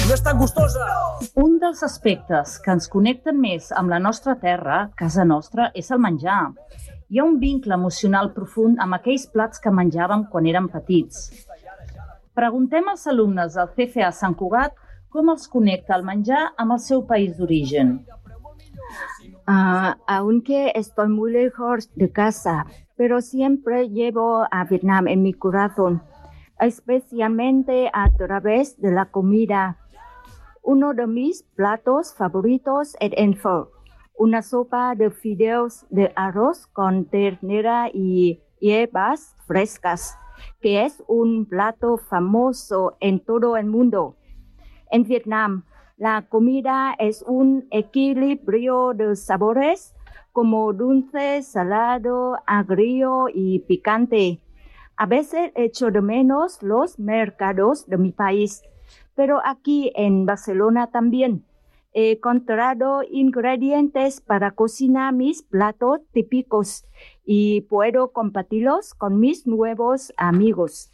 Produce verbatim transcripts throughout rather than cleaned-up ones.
no és tan gustosa. Un dels aspectes que ens connecten més amb la nostra terra, casa nostra, és el menjar. Hi ha un vincle emocional profund amb aquells plats que menjàvem quan érem petits. Preguntem als alumnes del C F A Sant Cugat com els connecta el menjar amb el seu país d'origen. Uh, aunque estoy muy lejos de casa, pero siempre llevo a Vietnam en mi corazón, especialmente a través de la comida. Uno de mis platos favoritos es el pho, una sopa de fideos de arroz con ternera y hierbas frescas, que es un plato famoso en todo el mundo. En Vietnam, la comida es un equilibrio de sabores como dulce, salado, agrio y picante. A veces echo de menos los mercados de mi país, pero aquí en Barcelona también he encontrado ingredientes para cocinar mis platos típicos y puedo compartirlos con mis nuevos amigos.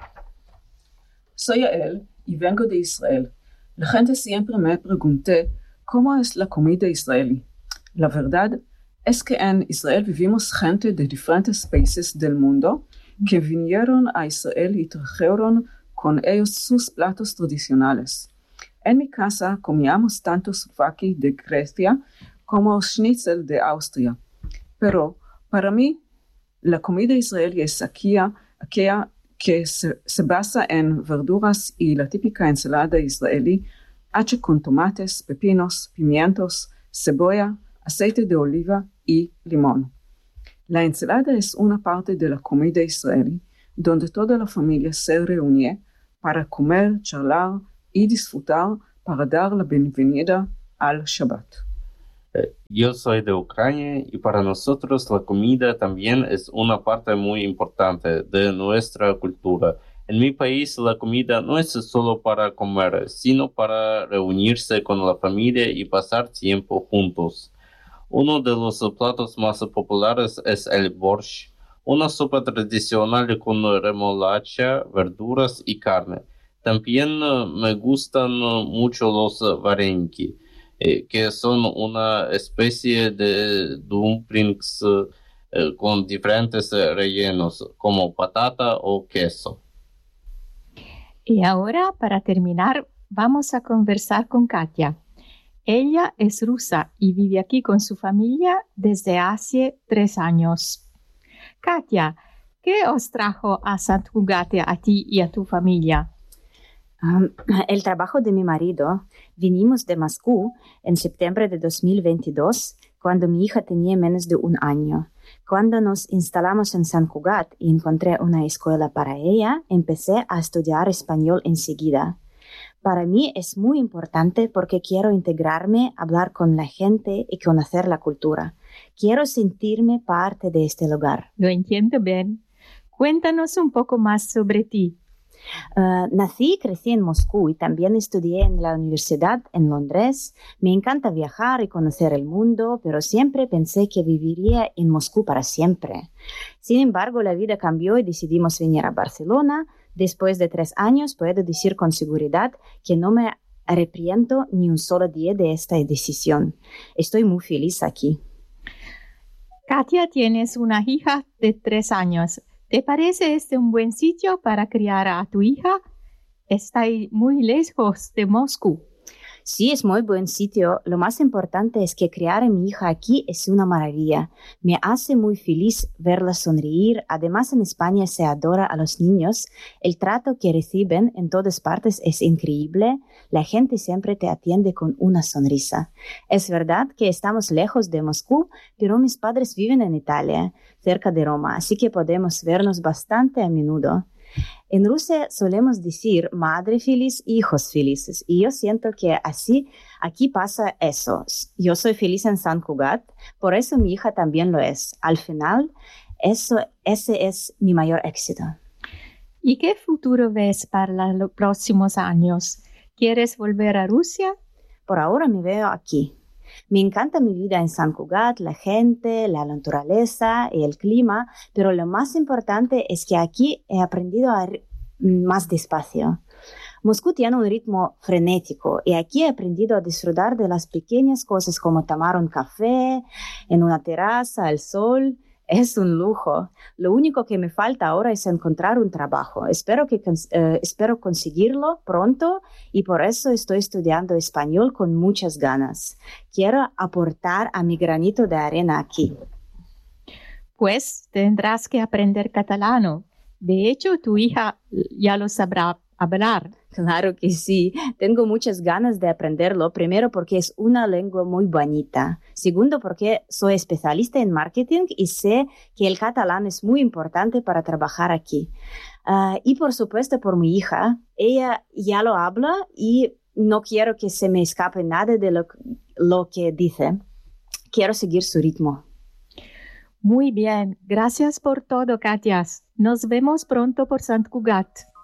Soy Yael y vengo de Israel. La gente siempre me pregunta cómo es la comida israelí. La verdad es que en Israel vivimos gente de diferentes países del mundo que vinieron a Israel y trajeron con ellos sus platos tradicionales. En mi casa comíamos tanto souvlaki de Grecia como schnitzel de Austria. Pero para mí, la comida israelí es aquella, aquella que se, se basa en verduras y la típica ensalada israelí hecha con tomates, pepinos, pimientos, cebolla, aceite de oliva y limón. La ensalada es una parte de la comida israelí, donde toda la familia se reúne para comer, charlar y disfrutar para dar la bienvenida al Shabbat. Yo soy de Ucrania y para nosotros la comida también es una parte muy importante de nuestra cultura. En mi país la comida no es solo para comer, sino para reunirse con la familia y pasar tiempo juntos. Uno de los platos más populares es el borscht, una sopa tradicional con remolacha, verduras y carne. También me gustan mucho los vareniki, eh, que son una especie de dumplings eh, con diferentes rellenos, como patata o queso. Y ahora, para terminar, vamos a conversar con Katia. Ella es rusa y vive aquí con su familia desde hace tres años. Katia, ¿qué os trajo a Sant Cugat a ti y a tu familia? Um, el trabajo de mi marido. Vinimos de Moscú en septiembre de dos mil veintidós, cuando mi hija tenía menos de un año. Cuando nos instalamos en Sant Cugat y encontré una escuela para ella, empecé a estudiar español enseguida. Para mí es muy importante porque quiero integrarme, hablar con la gente y conocer la cultura. Quiero sentirme parte de este lugar. Lo entiendo bien. Cuéntanos un poco más sobre ti. Uh, nací y crecí en Moscú y también estudié en la universidad en Londres. Me encanta viajar y conocer el mundo, pero siempre pensé que viviría en Moscú para siempre. Sin embargo, la vida cambió y decidimos venir a Barcelona. Después de tres años, puedo decir con seguridad que no me arrepiento ni un solo día de esta decisión. Estoy muy feliz aquí. Katia, tienes una hija de tres años. ¿Te parece este un buen sitio para criar a tu hija? Está muy lejos de Moscú. Sí, es muy buen sitio. Lo más importante es que criar a mi hija aquí es una maravilla. Me hace muy feliz verla sonreír. Además, en España se adora a los niños. El trato que reciben en todas partes es increíble. La gente siempre te atiende con una sonrisa. Es verdad que estamos lejos de Moscú, pero mis padres viven en Italia, cerca de Roma, así que podemos vernos bastante a menudo. En Rusia solemos decir madre feliz, hijos felices, y yo siento que así aquí pasa eso. Yo soy feliz en Sant Cugat, por eso mi hija también lo es. Al final, eso, ese es mi mayor éxito. ¿Y qué futuro ves para los próximos años? ¿Quieres volver a Rusia? Por ahora me veo aquí. Me encanta mi vida en Sant Cugat, la gente, la naturaleza y el clima, pero lo más importante es que aquí he aprendido a ir más despacio. Moscú tiene un ritmo frenético y aquí he aprendido a disfrutar de las pequeñas cosas como tomar un café en una terraza al sol. Es un lujo. Lo único que me falta ahora es encontrar un trabajo. Espero, que, eh, espero conseguirlo pronto y por eso estoy estudiando español con muchas ganas. Quiero aportar a mi granito de arena aquí. Pues tendrás que aprender catalano. De hecho, tu hija ya lo sabrá hablar. Claro que sí. Tengo muchas ganas de aprenderlo. Primero porque es una lengua muy bonita. Segundo porque soy especialista en marketing y sé que el catalán es muy importante para trabajar aquí. Uh, y por supuesto por mi hija. Ella ya lo habla y no quiero que se me escape nada de lo, lo que dice. Quiero seguir su ritmo. Muy bien. Gracias por todo, Katia. Nos vemos pronto por Sant Cugat.